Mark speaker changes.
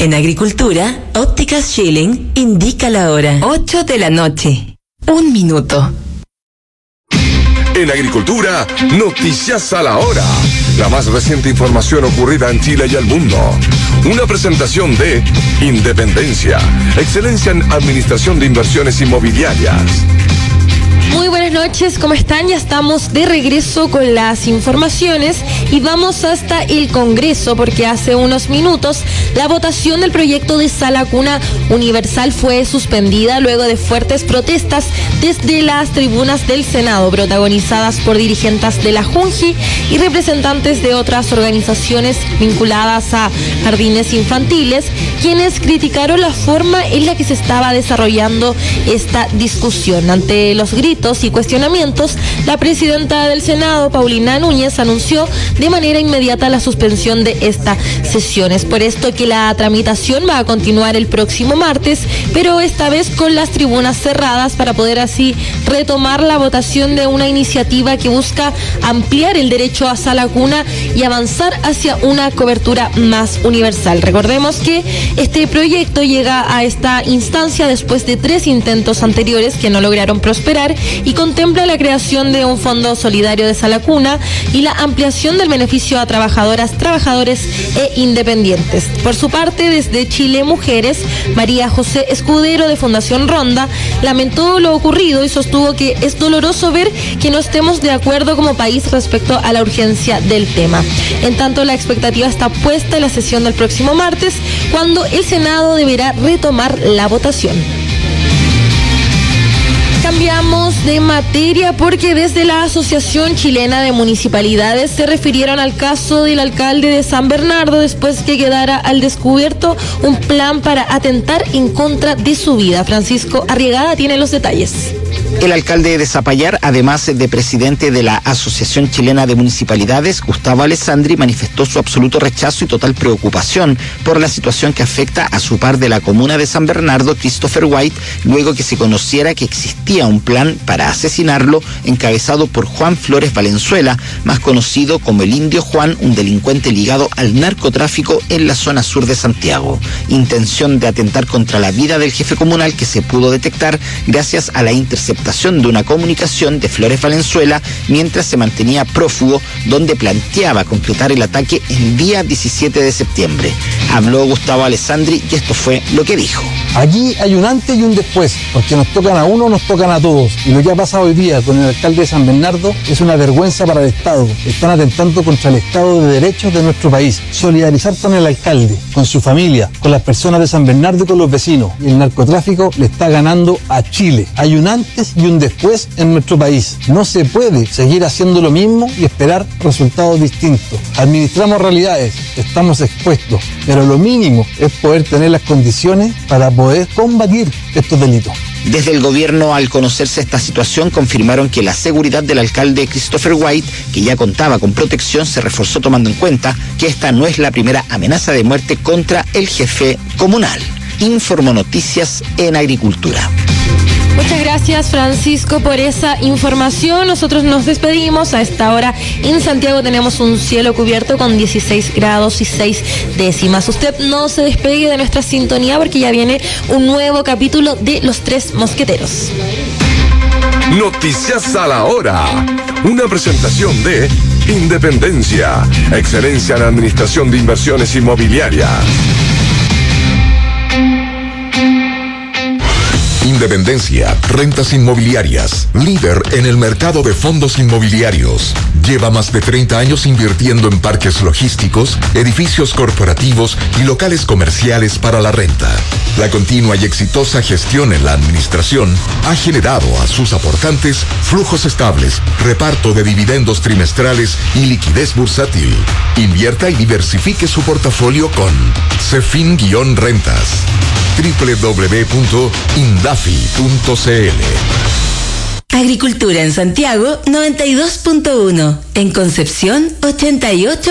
Speaker 1: En agricultura, Ópticas Schilling indica la hora. 8 de la noche. 1 minuto.
Speaker 2: En agricultura, noticias a la hora. La más reciente información ocurrida en Chile y el mundo. Una presentación de Independencia, excelencia en administración de inversiones inmobiliarias.
Speaker 3: Muy buenas noches, ¿cómo están? Ya estamos de regreso con las informaciones y vamos hasta el Congreso porque hace unos minutos la votación del proyecto de sala cuna universal fue suspendida luego de fuertes protestas desde las tribunas del Senado, protagonizadas por dirigentes de la Junji y representantes de otras organizaciones vinculadas a jardines infantiles, quienes criticaron la forma en la que se estaba desarrollando esta discusión. Ante los gritos y cuestionamientos, la presidenta del Senado, Paulina Núñez, anunció de manera inmediata la suspensión de esta sesión. Es por esto que la tramitación va a continuar el próximo martes, pero esta vez con las tribunas cerradas para poder así retomar la votación de una iniciativa que busca ampliar el derecho a sala cuna y avanzar hacia una cobertura más universal. Recordemos que este proyecto llega a esta instancia después de 3 intentos anteriores que no lograron prosperar y contempla la creación de un fondo solidario de sala cuna y la ampliación del beneficio a trabajadoras, trabajadores e independientes. Por su parte, desde Chile Mujeres, María José Escudero de Fundación Ronda lamentó lo ocurrido y sostuvo que es doloroso ver que no estemos de acuerdo como país respecto a la urgencia del tema. En tanto, la expectativa está puesta en la sesión del próximo martes, cuando el Senado deberá retomar la votación. Cambiamos de materia porque desde la Asociación Chilena de Municipalidades se refirieron al caso del alcalde de San Bernardo después que quedara al descubierto un plan para atentar en contra de su vida. Francisco Arriagada tiene los detalles.
Speaker 4: El alcalde de Zapallar, además de presidente de la Asociación Chilena de Municipalidades, Gustavo Alessandri, manifestó su absoluto rechazo y total preocupación por la situación que afecta a su par de la comuna de San Bernardo, Christopher White, luego que se conociera que existía un plan para asesinarlo encabezado por Juan Flores Valenzuela, más conocido como el Indio Juan, un delincuente ligado al narcotráfico en la zona sur de Santiago. Intención de atentar contra la vida del jefe comunal que se pudo detectar gracias a la interceptación de una comunicación de Flores Valenzuela mientras se mantenía prófugo, donde planteaba completar el ataque el día 17 de septiembre. Habló Gustavo Alessandri y esto fue lo que dijo.
Speaker 5: Aquí hay un antes y un después, porque nos tocan a uno, nos tocan a todos. Y lo que ha pasado hoy día con el alcalde de San Bernardo es una vergüenza para el Estado. Están atentando contra el Estado de Derechos de nuestro país. Solidarizar con el alcalde, con su familia, con las personas de San Bernardo y con los vecinos. Y el narcotráfico le está ganando a Chile. Hay un antes y un después en nuestro país. No se puede seguir haciendo lo mismo y esperar resultados distintos. Administramos realidades, estamos expuestos, pero lo mínimo es poder tener las condiciones para poder combatir estos delitos.
Speaker 4: Desde el gobierno, al conocerse esta situación, confirmaron que la seguridad del alcalde Christopher White, que ya contaba con protección, se reforzó tomando en cuenta que esta no es la primera amenaza de muerte contra el jefe comunal. Informó Noticias en Agricultura.
Speaker 3: Muchas gracias, Francisco, por esa información. Nosotros nos despedimos. A esta hora en Santiago tenemos un cielo cubierto con 16 grados y 6 décimas. Usted no se despegue de nuestra sintonía porque ya viene un nuevo capítulo de Los Tres Mosqueteros.
Speaker 2: Noticias a la hora. Una presentación de Independencia, excelencia en administración de inversiones inmobiliarias. Independencia, rentas inmobiliarias, líder en el mercado de fondos inmobiliarios. Lleva más de 30 años invirtiendo en parques logísticos, edificios corporativos y locales comerciales para la renta. La continua y exitosa gestión en la administración ha generado a sus aportantes flujos estables, reparto de dividendos trimestrales y liquidez bursátil. Invierta y diversifique su portafolio con Cefin-Rentas. www.indafi.cl.
Speaker 1: Agricultura en Santiago 92.1, en Concepción 88.